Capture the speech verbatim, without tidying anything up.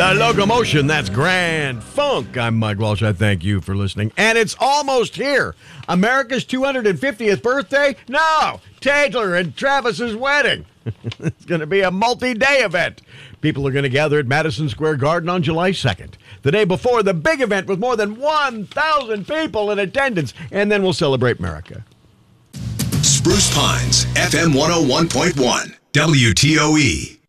The Locomotion, that's Grand Funk. I'm Mike Walsh. I thank you for listening. And it's almost here. America's two hundred fiftieth birthday? No, Taylor and Travis's wedding. It's going to be a multi-day event. People are going to gather at Madison Square Garden on July second. The day before the big event with more than one thousand people in attendance. And then we'll celebrate America. Spruce Pines, F M one oh one point one, W T O E.